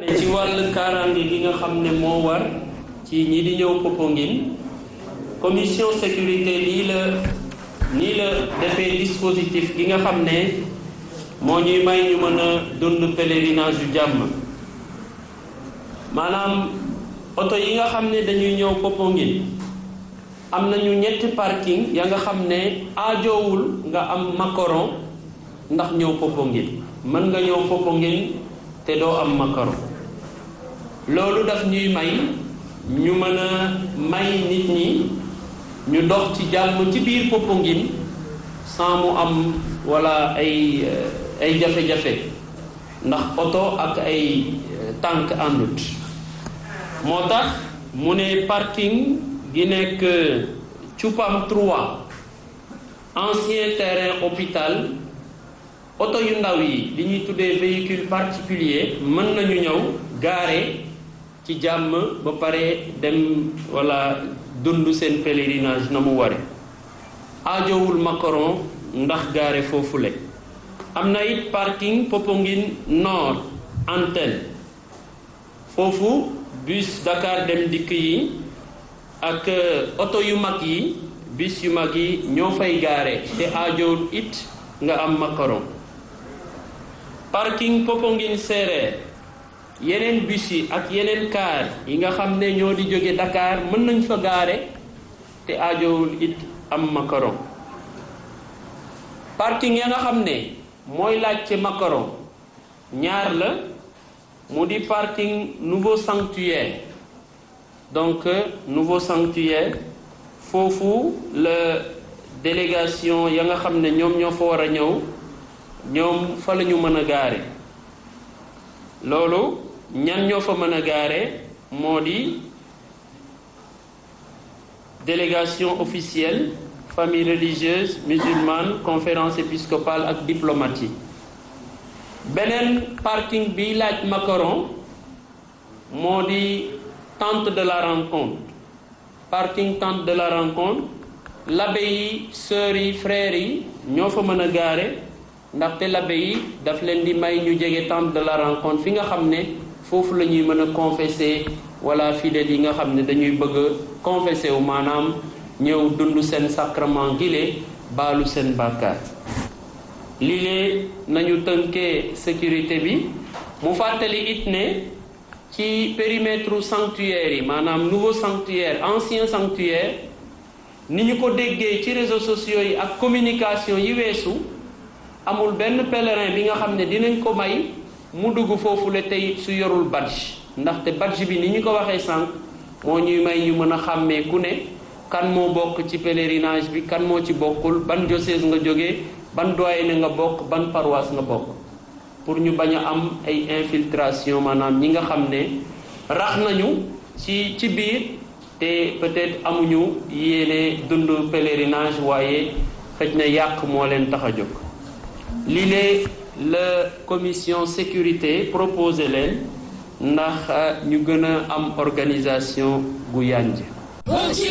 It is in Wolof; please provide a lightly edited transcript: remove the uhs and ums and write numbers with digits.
ci wàllu kaaraange gi nga xam ne moo war ci ñi di ñëw Popenguine commission sécurité nii la defee dispositif gi nga xam ne moo ñuy may ñu mën a dund pèlerinage yu jàmm maanaam oto yi nga xam ne dañuy ñëw Popenguine am nañu ñetti parking ya nga xam ne aajoowul nga am macaron ndax ñëw Popenguine mën nga ñëw Popenguine te doo am macaron loolu daf ñuy may ñu mën a may nit ñi ñu dox ci jàmm ci biir Popenguine sans mu am wala ay jafe-jafe ndax oto ak ay tànk àndut moo tax mu ne parking gi nekk Cupam 3 ancien terrain hôpital oto yu ndaw yi li ñuy tuddee véhicule particulier mën nañu ñëw gaare ci jàmm ba pare dem wala dund seen pèlerinage na mu ware aajowul macaron ndax gaare foofule am na it parking Popenguine Nord antenne foofu bus Dakar dem dikk yi ak oto yu mag yi bus yu mag yi ñoo fay gaare te aajowul it nga am macaron parking Popenguine Seereer yeneen bus yi ak yeneen car yi nga xam ne ñoo di jóge Dakar mën nañ fa gaare te aajowul it am macaron parking ya nga xam ne mooy laajte macaron ñaar la mu di parking nouveau sanctuaire donc nouveau sanctuaire foofu la délégation ya nga xam ne ñoom ñoo fa war a ñëw ñoom fa la ñu mën a gaare loolu ñan ñoo fa mën a gaare moo di délégation officielle famille religieuse musulmane conférence épiscopale ak diplomatique beneen parking bi laaj macaron moo di tente de la rencontre parking tente de la rencontre l'abbé yi sœurs yi frères yi ñoo fa mën a gaare ndaxte l'abbé yi daf leen di may ñu jege tente de la rencontre fi nga xam ne foofu la ñuy mën a confesser wala fidèles yi nga xam ne dañuy bëgg a confesser wu maanaam ñëw dund seen sacrement gile baalu seen bàkkaar lii nañu tënkee sécurité bi mu fàttali it ne ci périmètre sanctuaire yi maanaam nouveau sanctuaire ancien sanctuaire ni ñu ko déggee ci réseaux sociaux yi ak communication yi weesu amul benn pèlerin bi nga xam ne dinañ ko may mu dugg foofu la tey su yorul badge ndaxte badge bi ni ñu ko waxee sànq moo ñuy may ñu mën a xàmmee ku ne kan moo bokk ci pèlerinage bi kan moo ci bokkul ban diocèse nga jógee ban doyen nga bokk ban paroisse nga bokk pour ñu bañ a am ay infiltration maanaam ñi nga xam ne rax nañu ci biir te peut-être amuñu yéene dund pèlerinage waaye xëj na yàq moo leen tax a jóg lii la commission sécurité proposé leen ndax ñu gën a am organisation gu yànj